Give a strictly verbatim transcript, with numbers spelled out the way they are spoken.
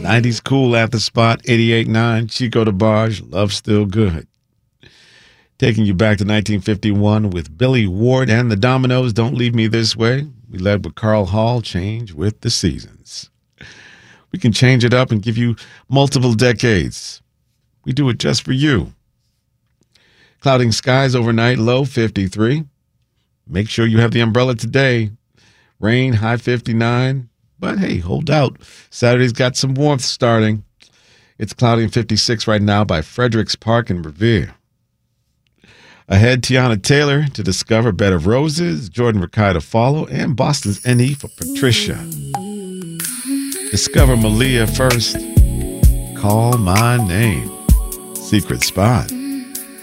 nineties cool at the spot, eighty-eight point nine, Chico DeBarge, Love Still Good. Taking you back to nineteen fifty-one with Billy Ward and the Dominoes, Don't Leave Me This Way. We led with Carl Hall, Change with the Seasons. We can change it up and give you multiple decades. We do it just for you. Clouding skies overnight, low fifty-three. Make sure you have the umbrella today. Rain, high fifty-nine. But hey, hold out. Saturday's got some warmth starting. It's cloudy and fifty-six right now by Fredericks Park in Revere. Ahead, Tiana Taylor to discover Bed of Roses, Jordan Rakai to follow, and Boston's N E for Patricia. Discover Malia first. Call My Name. Secret Spot.